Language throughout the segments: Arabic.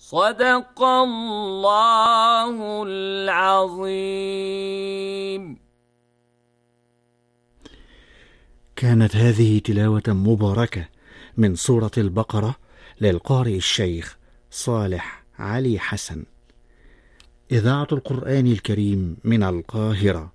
صدق الله العظيم. كانت هذه تلاوة مباركة من سورة البقرة للقارئ الشيخ صالح علي حسن. إذاعة القرآن الكريم من القاهرة.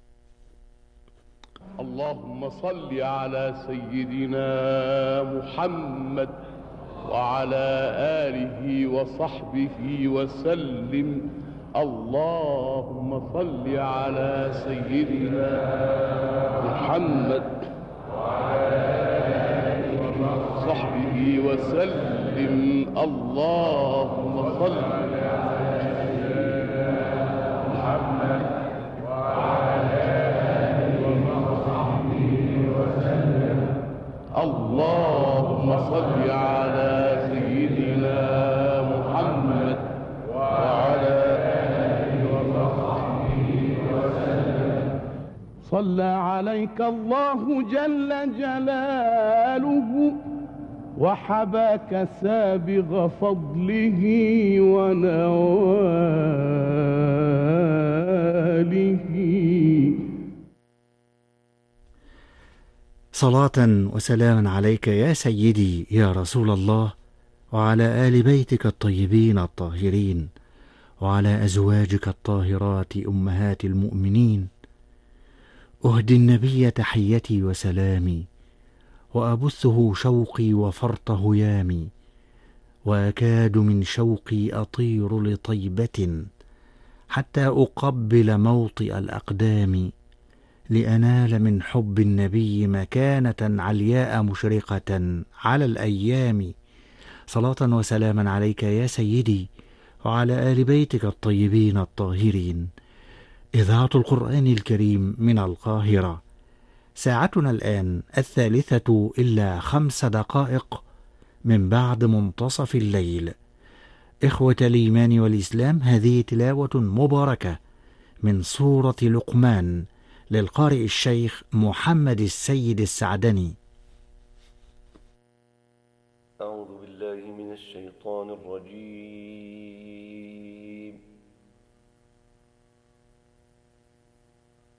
اللهم صل على سيدنا محمد وعلى آله وصحبه وسلم. اللهم صل على سيدنا محمد وعلى آله وصحبه وسلم. اللهم صل على سيدنا محمد وعلى آله وصحبه وسلم. اللهم صل على سيدنا محمد وعلى آله وصحبه وسلم. صلى عليك الله جل جلاله وحباك سابغ فضله ونواله. صلاة وسلاما عليك يا سيدي يا رسول الله، وعلى آل بيتك الطيبين الطاهرين، وعلى أزواجك الطاهرات أمهات المؤمنين. أهدي النبي تحيتي وسلامي، وأبثه شوقي وفرط هيامي، وأكاد من شوقي أطير لطيبة حتى أقبل موطئ الأقدام، لأنال من حب النبي مكانة علياء مشرقة على الأيام. صلاة وسلاما عليك يا سيدي وعلى آل بيتك الطيبين الطاهرين. إذاعة القرآن الكريم من القاهرة. ساعتنا الآن 3:05 من بعد منتصف الليل. إخوة الإيمان والإسلام، هذه تلاوة مباركة من سورة لقمان للقارئ الشيخ محمد السيد السعدني. أعوذ بالله من الشيطان الرجيم.